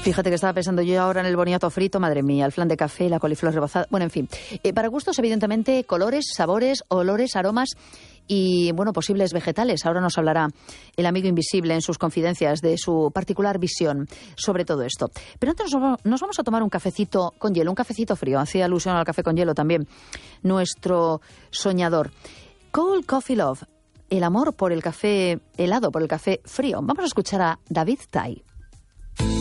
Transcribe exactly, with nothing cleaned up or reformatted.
Fíjate que estaba pensando yo ahora en el boniato frito, madre mía, el flan de café, la coliflor rebozada, bueno, en fin. Eh, para gustos, evidentemente, colores, sabores, olores, aromas y, bueno, posibles vegetales. Ahora nos hablará el amigo invisible en sus confidencias de su particular visión sobre todo esto. Pero antes nos vamos a tomar un cafecito con hielo, un cafecito frío. Hacía alusión al café con hielo también nuestro soñador. Cold Coffee Love, el amor por el café helado, por el café frío. Vamos a escuchar a David Tai.